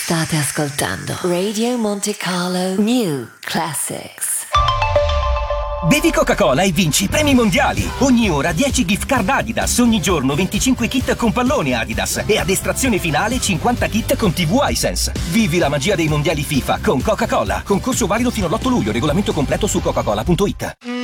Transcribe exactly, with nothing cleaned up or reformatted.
State ascoltando Radio Monte Carlo New Classics. Bevi Coca-Cola e vinci premi mondiali. Ogni ora dieci gift card Adidas, ogni giorno venticinque kit con pallone Adidas e ad estrazione finale cinquanta kit con tivù Hisense. Vivi la magia dei mondiali FIFA con Coca-Cola. Concorso valido fino all'otto luglio, regolamento completo su coca cola punto it.